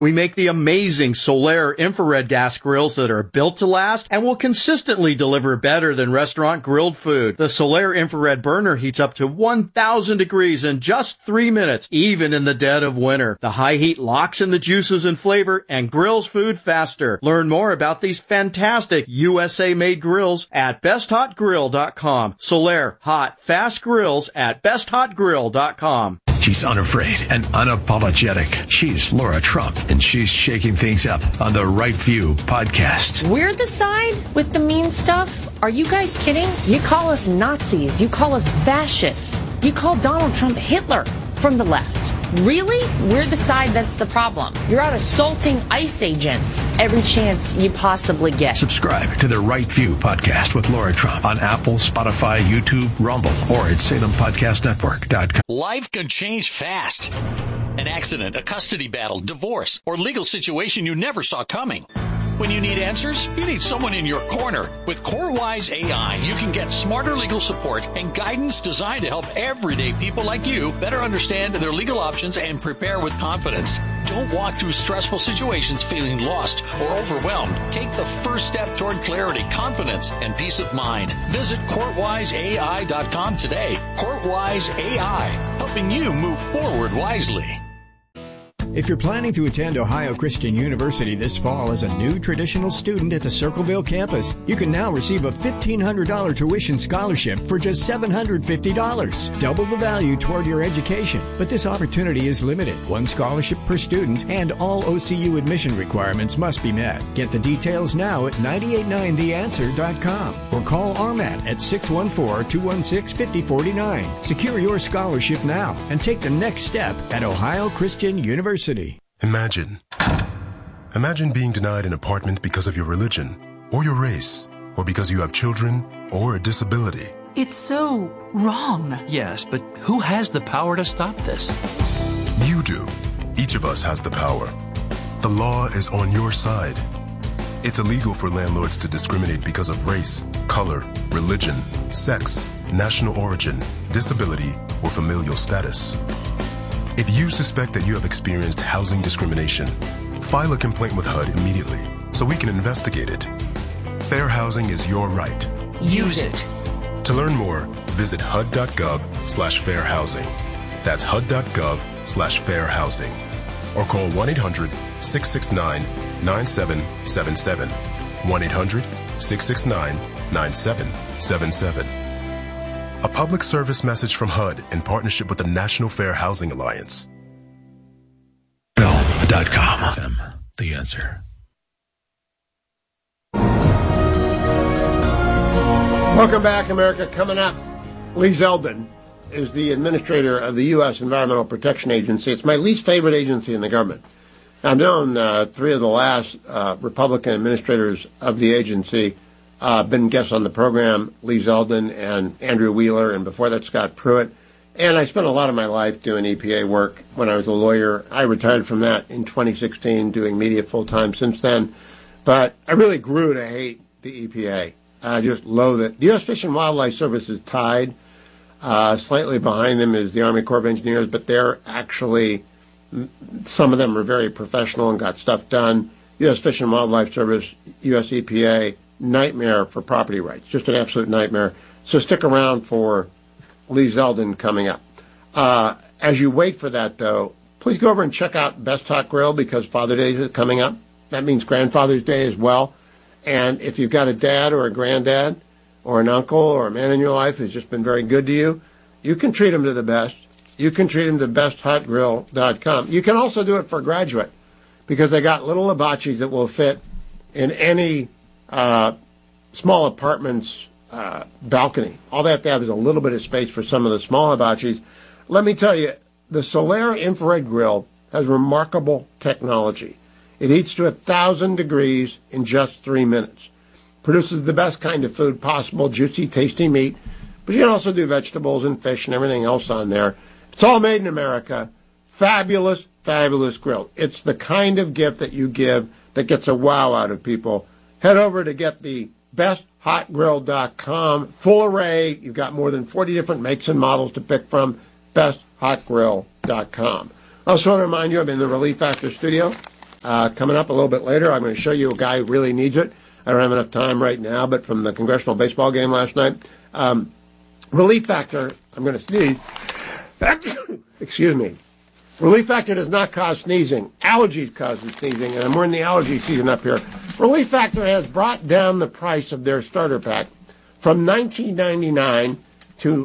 We make the amazing Solaire infrared gas grills that are built to last and will consistently deliver better than restaurant grilled food. The Solaire infrared burner heats up to 1,000 degrees in just 3 minutes, even in the dead of winter. The high heat locks in the juices and flavor and grills food faster. Learn more about these fantastic USA-made grills at besthotgrill.com. Solaire Hot Fast Grills at besthotgrill.com. She's unafraid and unapologetic. She's Laura Trump, and she's shaking things up on the Right View podcast. We're the side with the mean stuff? Are you guys kidding? You call us Nazis. You call us fascists. You call Donald Trump Hitler from the left. Really? We're the side that's the problem. You're out assaulting ICE agents every chance you possibly get. Subscribe to the Right View podcast with Laura Trump on Apple, Spotify, YouTube, Rumble, or at SalemPodcastNetwork.com. Life can change fast. An accident, a custody battle, divorce, or legal situation you never saw coming. When you need answers, you need someone in your corner. With CoreWise AI, you can get smarter legal support and guidance designed to help everyday people like you better understand their legal options and prepare with confidence. Don't walk through stressful situations feeling lost or overwhelmed. Take the first step toward clarity, confidence, and peace of mind. Visit CourtWiseAI.com today. CourtWise AI, helping you move forward wisely. If you're planning to attend Ohio Christian University this fall as a new traditional student at the Circleville campus, you can now receive a $1,500 tuition scholarship for just $750. Double the value toward your education. But this opportunity is limited. One scholarship per student, and all OCU admission requirements must be met. Get the details now at 989theanswer.com or call RMAT at 614-216-5049. Secure your scholarship now and take the next step at Ohio Christian University. Imagine being denied an apartment because of your religion or your race or because you have children or a disability. It's so wrong. Yes, but who has the power to stop this? You do. Each of us has the power. The law is on your side. It's illegal for landlords to discriminate because of race, color, religion, sex, national origin, disability, or familial status. If you suspect that you have experienced housing discrimination, file a complaint with HUD immediately so we can investigate it. Fair housing is your right. Use it. To learn more, visit HUD.gov/fairhousing. That's HUD.gov/fairhousing. Or call 1-800-669-9777. 1-800-669-9777. A public service message from HUD in partnership with the National Fair Housing Alliance. Bell.com. FM, the answer. Welcome back, America. Coming up, Lee Zeldin is the administrator of the U.S. Environmental Protection Agency. It's my least favorite agency in the government. I've known three of the last Republican administrators of the agency. Been guests on the program, Lee Zeldin and Andrew Wheeler, and before that, Scott Pruitt. And I spent a lot of my life doing EPA work when I was a lawyer. I retired from that in 2016, doing media full-time since then. But I really grew to hate the EPA. I just loathe it. The U.S. Fish and Wildlife Service is tied. Slightly behind them is the Army Corps of Engineers, but they're actually, some of them are very professional and got stuff done. U.S. Fish and Wildlife Service, U.S. EPA, nightmare for property rights, just an absolute nightmare. So stick around for Lee Zeldin coming up. As you wait for that, though, please go over and check out Best Hot Grill because Father's Day is coming up. That means Grandfather's Day as well. And if you've got a dad or a granddad or an uncle or a man in your life who's just been very good to you, you can treat him to the best. You can treat him to besthotgrill.com. You can also do it for a graduate because they got little hibachis that will fit in any small apartment's balcony. All they have to have is a little bit of space for some of the small hibachis. Let me tell you, the Solaire infrared grill has remarkable technology. It heats to 1,000 degrees in just 3 minutes. Produces the best kind of food possible, juicy, tasty meat. But you can also do vegetables and fish and everything else on there. It's all made in America. Fabulous, fabulous grill. It's the kind of gift that you give that gets a wow out of people. Head over to get the besthotgrill.com. Full array. You've got more than 40 different makes and models to pick from. besthotgrill.com. I also want to remind you, I'm in the Relief Factor studio. Coming up a little bit later, I'm going to show you a guy who really needs it. I don't have enough time right now, but from the congressional baseball game last night, Relief Factor, I'm going to sneeze. Excuse me. Relief Factor does not cause sneezing. Allergies cause sneezing, and we're in the allergy season up here. Relief Factor has brought down the price of their starter pack from $19.99 to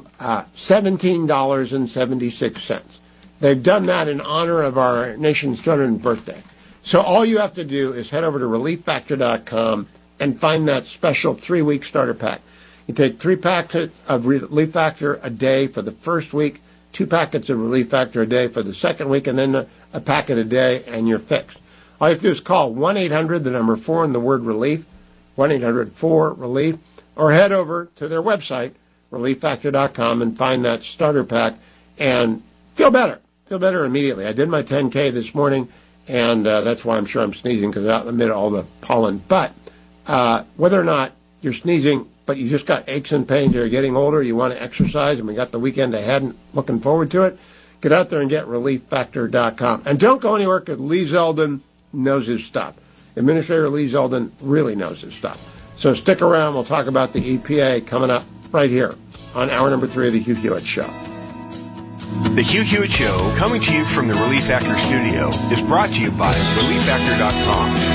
$17.76. They've done that in honor of our nation's 200th birthday. So all you have to do is head over to ReliefFactor.com and find that special 3-week starter pack. You take 3 packets of Relief Factor a day for the first week, 2 packets of Relief Factor a day for the second week, and then a packet a day, and you're fixed. All you have to do is call 1-800, the number 4 and the word relief, 1-800-4-RELIEF, or head over to their website, ReliefFactor.com, and find that starter pack and feel better. Feel better immediately. I did my 10K this morning, and that's why I'm sure I'm sneezing, because out in the middle of all the pollen. But whether or not you're sneezing, but you just got aches and pains, or you're getting older, you want to exercise, and we got the weekend ahead and looking forward to it, get out there and get ReliefFactor.com. And don't go anywhere, because Lee Zeldin knows his stuff. Administrator Lee Zeldin really knows his stuff. So stick around. We'll talk about the EPA coming up right here on hour number 3 of the Hugh Hewitt Show. The Hugh Hewitt Show, coming to you from the Relief Factor studio, is brought to you by ReliefFactor.com.